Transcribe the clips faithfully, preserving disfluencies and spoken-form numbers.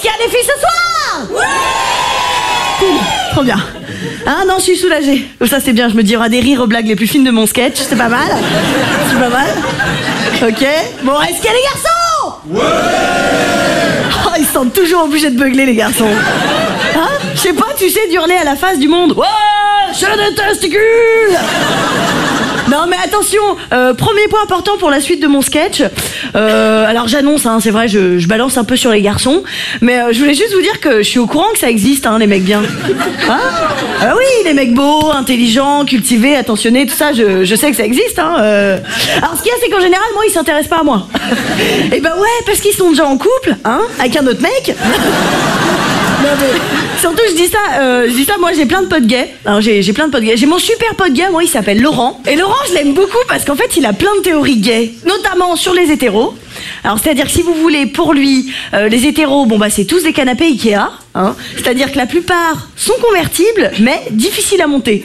qu'il y a des filles ce soir? Ouais. Cool, trop bien. Ah non, je suis soulagée. Ça c'est bien, je me dis, il y aura des rires aux blagues les plus fines de mon sketch, c'est pas mal. C'est pas mal. Ok. Bon, est-ce qu'il y a les garçons? Ouais. Oh, ils se sentent toujours obligés de beugler les garçons. Hein? Je sais pas, tu sais, d'hurler à la face du monde. Ouais, j'ai des testicules. Non mais attention, euh, premier point important pour la suite de mon sketch. Euh, alors j'annonce, hein, c'est vrai, je, je balance un peu sur les garçons, mais euh, je voulais juste vous dire que je suis au courant que ça existe, hein, les mecs bien. Hein? Ah oui, les mecs beaux, intelligents, cultivés, attentionnés, tout ça, je, je sais que ça existe. Hein, euh. Alors ce qu'il y a, c'est qu'en général, moi, ils s'intéressent pas à moi. Et ben ouais, parce qu'ils sont déjà en couple, hein, avec un autre mec. Non mais, surtout je dis ça, euh, je dis ça, moi j'ai plein de potes gays. Alors j'ai, j'ai plein de potes gays. J'ai mon super pote gay, moi il s'appelle Laurent. Et Laurent je l'aime beaucoup parce qu'en fait il a plein de théories gays, notamment sur les hétéros. Alors c'est-à-dire que si vous voulez, pour lui, euh, les hétéros, bon bah c'est tous des canapés Ikea, hein. C'est-à-dire que la plupart sont convertibles, mais difficiles à monter.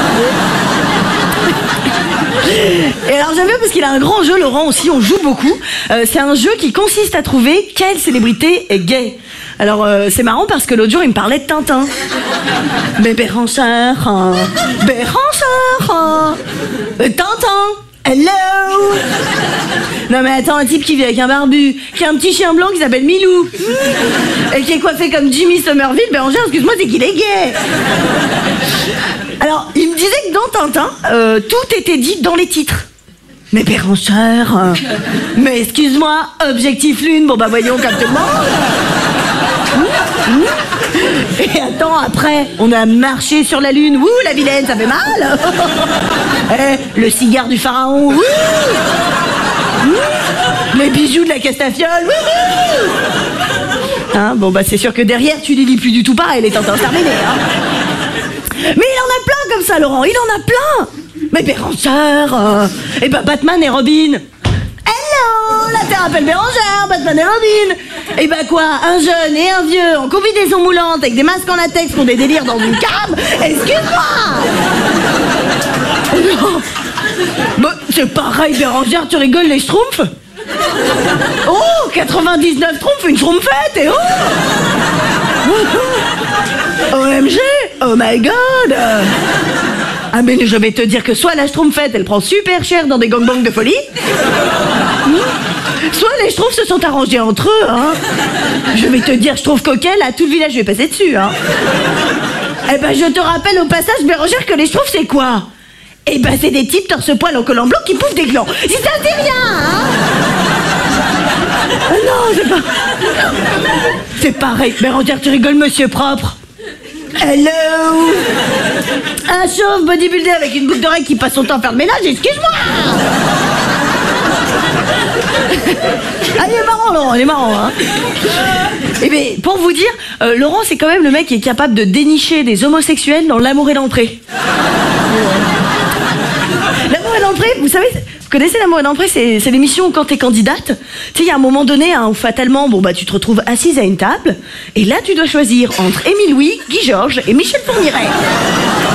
Et alors j'aime bien parce qu'il a un grand jeu, Laurent aussi, on joue beaucoup. Euh, c'est un jeu qui consiste à trouver quelle célébrité est gay. Alors euh, c'est marrant parce que l'autre jour il me parlait de Tintin. Mais Bérangère, hein, Bérangère, hein, Tintin, hello. Non mais attends, un type qui vit avec un barbu, qui a un petit chien blanc qui s'appelle Milou, et qui est coiffé comme Jimmy Somerville, Bérangère, excuse-moi, c'est qu'il est gay. Alors, il me disait que dans Tintin, euh, tout était dit dans les titres. Mais Bérangère, euh, mais excuse-moi, Objectif Lune, bon bah voyons comme tout le monde. Et attends, après, on a marché sur la Lune, ouh, la vilaine, ça fait mal. Eh, le cigare du pharaon, ouh. Les bijoux de la Castafiole, ouh. Hein, bon bah c'est sûr que derrière, tu les lis plus du tout pareil, les Tintins terminés, hein. Mais il en a plein comme ça, Laurent, il en a plein. Mais Bérangère, euh, et bah Batman et Robin. Hello, la Terre appelle Bérangère, Batman et Robin. Et bah quoi, un jeune et un vieux en combinaison moulante avec des masques en latex font des délires dans une cave. Excuse-moi. Non. Bah, c'est pareil, Bérangère, tu rigoles, les schtroumpfs. Oh, quatre-vingt-dix-neuf schtroumpfs, une schtroumpfette, et oh. O M G, oh my god. Ah mais je vais te dire que soit la schtroumpfette elle prend super cher dans des gangbangs de folie, soit les schtroumpfs se sont arrangés entre eux, hein. Je vais te dire, je trouve coquel, à tout le village je vais passer dessus, hein. Eh ben je te rappelle au passage, Bérangère, que les schtroumpfs c'est quoi? Eh ben c'est des types torse-poil en collant blanc qui pouffent des glands. Si ça te dit rien, hein. Ah non, c'est pas... C'est pareil, Bérangère, tu rigoles, monsieur propre. Hello. Un chauve bodybuildé avec une boucle d'oreille qui passe son temps à faire le ménage, excuse-moi. Ah, il est marrant, Laurent, il est marrant, hein. Eh bien, pour vous dire, euh, Laurent, c'est quand même le mec qui est capable de dénicher des homosexuels dans L'amour et l'entrée. L'amour et l'entrée, vous savez, vous connaissez L'amour et l'entrée, c'est, c'est l'émission où quand t'es candidate, tu sais, il y a un moment donné, hein, où fatalement, bon bah tu te retrouves assise à une table, et là tu dois choisir entre Émile Louis, Guy Georges et Michel Fourniret.